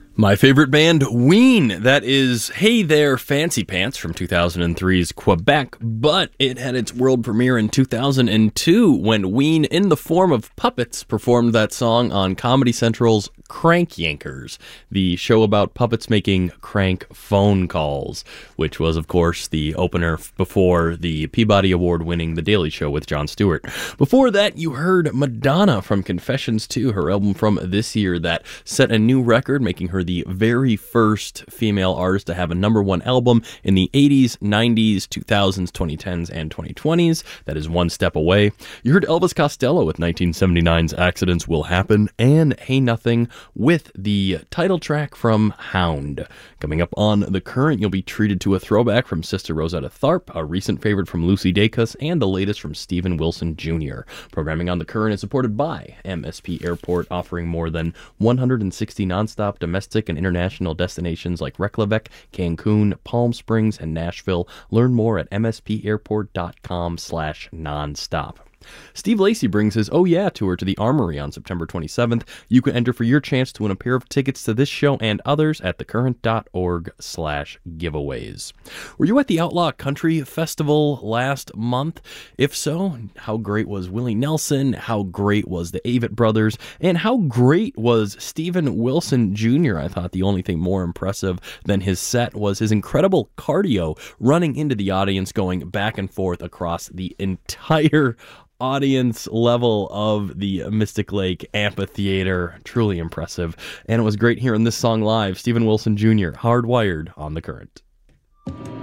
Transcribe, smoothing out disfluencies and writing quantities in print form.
My favorite band, Ween. That is Hey There, Fancy Pants from 2003's Quebec, but it had its world premiere in 2002 when Ween, in the form of puppets, performed that song on Comedy Central's Crank Yankers, the show about puppets making crank phone calls, which was, of course, the opener before the Peabody Award-winning The Daily Show with Jon Stewart. Before that, you heard Madonna from Confessions 2, her album from this year that set a new record, making her the very first female artist to have a number one album in the 80s, 90s, 2000s, 2010s, and 2020s. That is one step away. You heard Elvis Costello with 1979's Accidents Will Happen, and Hey Nothing with the title track from Hound. Coming up on The Current, you'll be treated to a throwback from Sister Rosetta Tharpe, a recent favorite from Lucy Dacus, and the latest from Steven Wilson Jr. Programming on The Current is supported by MSP Airport, offering more than 160 nonstop domestic and international destinations like Reykjavik, Cancun, Palm Springs, and Nashville. Learn more at mspairport.com/nonstop. Steve Lacy brings his Oh Yeah tour to the Armory on September 27th. You can enter for your chance to win a pair of tickets to this show and others at thecurrent.org/giveaways. Were you at the Outlaw Country Festival last month? If so, how great was Willie Nelson? How great was the Avett Brothers? And how great was Steven Wilson Jr.? I thought the only thing more impressive than his set was his incredible cardio, running into the audience, going back and forth across the entire audience level of the Mystic Lake Amphitheater. Truly impressive. And it was great hearing this song live. Steven Wilson Jr., Hardwired on The Current.